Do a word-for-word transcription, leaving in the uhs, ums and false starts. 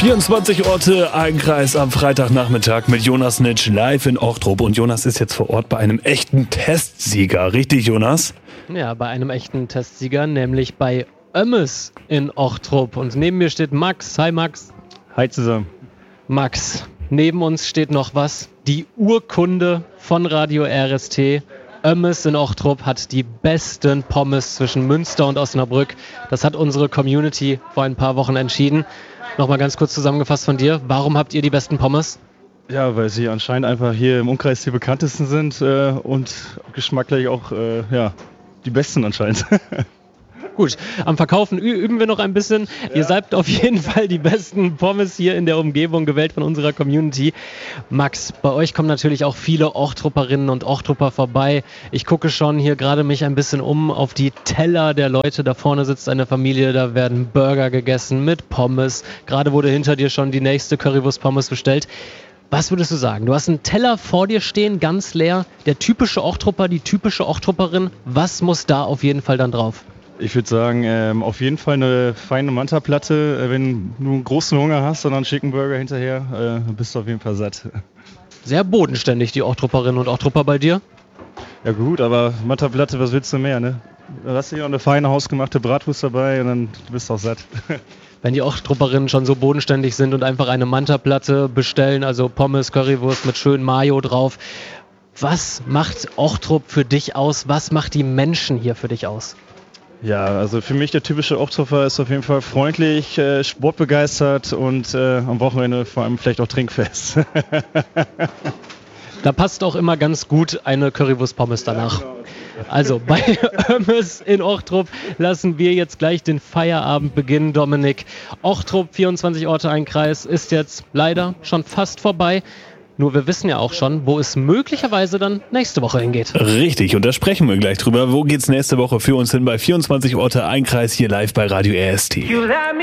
vierundzwanzig Orte, ein Kreis am Freitagnachmittag mit Jonas Nitsch live in Ochtrup. Und Jonas ist jetzt vor Ort bei einem echten Testsieger. Richtig, Jonas? Ja, bei einem echten Testsieger, nämlich bei Ömmes in Ochtrup. Und neben mir steht Max. Hi Max. Hi zusammen. Max, neben uns steht noch was. Die Urkunde von Radio R S T. Ömmes in Ochtrup hat die besten Pommes zwischen Münster und Osnabrück. Das hat unsere Community vor ein paar Wochen entschieden. Nochmal ganz kurz zusammengefasst von dir. Warum habt ihr die besten Pommes? Ja, weil sie anscheinend einfach hier im Umkreis die bekanntesten sind äh, und geschmacklich auch äh, ja, die besten anscheinend. Gut, am Verkaufen ü- üben wir noch ein bisschen. Ja. Ihr seid auf jeden Fall die besten Pommes hier in der Umgebung, gewählt von unserer Community. Max, bei euch kommen natürlich auch viele Ochtrupperinnen und Ochttrupper vorbei. Ich gucke schon hier gerade mich ein bisschen um auf die Teller der Leute. Da vorne sitzt eine Familie, da werden Burger gegessen mit Pommes. Gerade wurde hinter dir schon die nächste Currywurst-Pommes bestellt. Was würdest du sagen? Du hast einen Teller vor dir stehen, ganz leer. Der typische Ochtrupper, die typische Ochtrupperin. Was muss da auf jeden Fall dann drauf? Ich würde sagen, ähm, auf jeden Fall eine feine Manta-Platte. Äh, wenn du einen großen Hunger hast und dann einen Chicken Burger hinterher, äh, bist du auf jeden Fall satt. Sehr bodenständig, die Ochtrupperinnen und Ochtrupper bei dir. Ja gut, aber Manta-Platte, was willst du mehr, ne? Da hast du hier auch eine feine hausgemachte Bratwurst dabei und dann bist du auch satt. Wenn die Ochtrupperinnen schon so bodenständig sind und einfach eine Manta-Platte bestellen, also Pommes, Currywurst mit schön Mayo drauf. Was macht Ochtrup für dich aus? Was macht die Menschen hier für dich aus? Ja, also für mich der typische Ochtrupper ist auf jeden Fall freundlich, äh, sportbegeistert und äh, am Wochenende vor allem vielleicht auch trinkfest. Da passt auch immer ganz gut eine Currywurst-Pommes danach. Also bei Ömmes in Ochtrup lassen wir jetzt gleich den Feierabend beginnen, Dominik. Ochtrup, vierundzwanzig Orte, ein Kreis, ist jetzt leider schon fast vorbei. Nur wir wissen ja auch schon, wo es möglicherweise dann nächste Woche hingeht. Richtig, und da sprechen wir gleich drüber. Wo geht's nächste Woche für uns hin bei vierundzwanzig Orte, ein Kreis hier live bei Radio R S T?